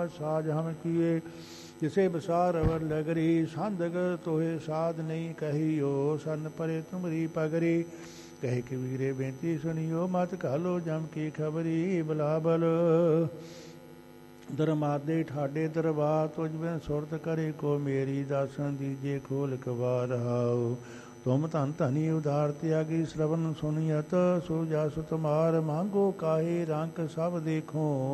समाज साज हम किए जिसे बसार अवर लगरी संदग तोहे साध नहीं कहियो सन परे तुमरी पगरी कहे कि वीरे बेनती सुनियो मत घालो जम की खबरी बलाबल धर्मादे ठाडे दरबार तुझ बिन सुरत करे को मेरी दासन दीजे खोल कबार हाओ तुम धन धनी उधार त्यागी श्रवण सुनियत सो जस तुमार मांगो काहे रंक सब देखो